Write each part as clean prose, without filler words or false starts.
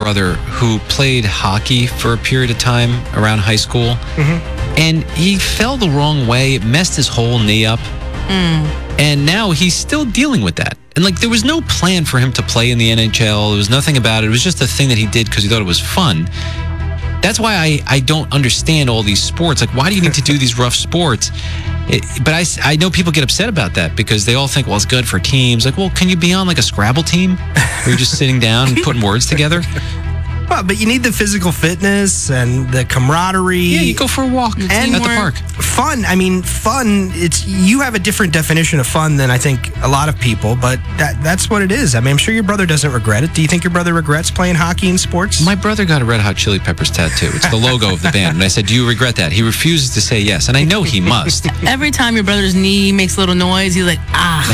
brother who played hockey for a period of time around high school, and he fell the wrong way, messed his whole knee up, and now he's still dealing with that. And like, there was no plan for him to play in the NHL. There was nothing about it. It was just a thing that he did because he thought it was fun. That's why I don't understand all these sports. Like, why do you need to do these rough sports? But I know people get upset about that because they all think, well, it's good for teams. Like, well, can you be on like a Scrabble team where you're just sitting down and putting words together? Well, but you need the physical fitness and the camaraderie. Yeah, you go for a walk at the park. Fun. I mean, fun. You have a different definition of fun than I think a lot of people, but that's what it is. I mean, I'm sure your brother doesn't regret it. Do you think your brother regrets playing hockey and sports? My brother got a Red Hot Chili Peppers tattoo. It's the logo of the band. And I said, do you regret that? He refuses to say yes, and I know he must. Every time your brother's knee makes a little noise, he's like,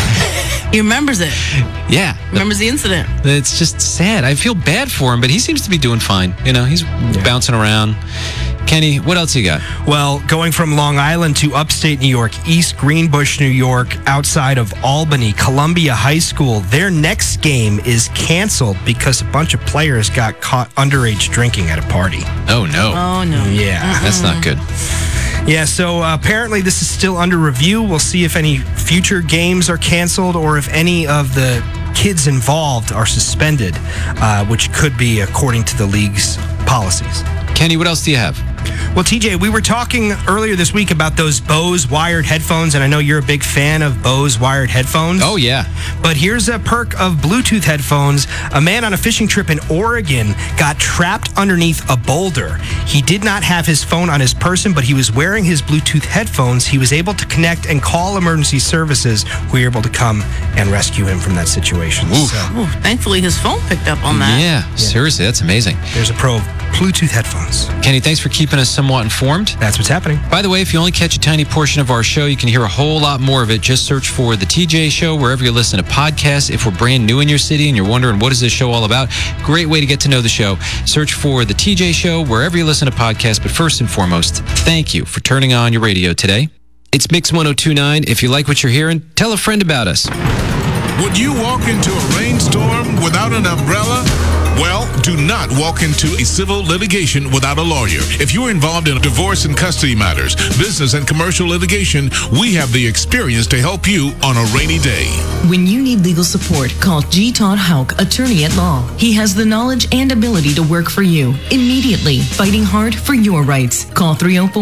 He remembers it. Yeah. Remembers the incident. It's just sad. I feel bad for him, but he seems to be doing fine. You know, he's bouncing around. Kenny, what else you got? Well, going from Long Island to upstate New York, East Greenbush, New York, outside of Albany, Columbia High School, their next game is canceled because a bunch of players got caught underage drinking at a party. Oh, no. Oh, no. Yeah. That's not good. Yeah, so apparently this is still under review. We'll see if any future games are canceled or if any of the kids involved are suspended, which could be according to the league's policies. Kenny, what else do you have? Well, TJ, we were talking earlier this week about those Bose wired headphones, and I know you're a big fan of Bose wired headphones. Oh, yeah. But here's a perk of Bluetooth headphones. A man on a fishing trip in Oregon got trapped underneath a boulder. He did not have his phone on his person, but he was wearing his Bluetooth headphones. He was able to connect and call emergency services, who were able to come and rescue him from that situation. Ooh, thankfully, his phone picked up on that. Yeah, seriously, that's amazing. There's a pro of Bluetooth headphones. Kenny, thanks for keeping us somewhat informed. That's what's happening. By the way, if you only catch a tiny portion of our show, you can hear a whole lot more of it. Just search for The TJ Show wherever you listen to podcasts. If we're brand new in your city and you're wondering what is this show all about, great way to get to know the show. Search for The TJ Show wherever you listen to podcasts. But first and foremost, thank you for turning on your radio today. It's Mix 102.9. If you like what you're hearing, tell a friend about us. Would you walk into a rainstorm without an umbrella? Well, do not walk into a civil litigation without a lawyer. If you're involved in divorce and custody matters, business and commercial litigation, we have the experience to help you on a rainy day. When you need legal support, call G. Todd Houck, attorney at law. He has the knowledge and ability to work for you immediately, fighting hard for your rights. Call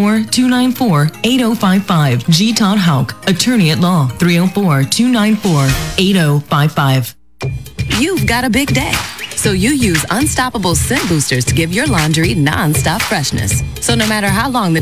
304-294-8055. G. Todd Houck, attorney at law. 304-294-8055. You've got a big day, so you use Unstoppable Scent Boosters to give your laundry non-stop freshness. So no matter how long the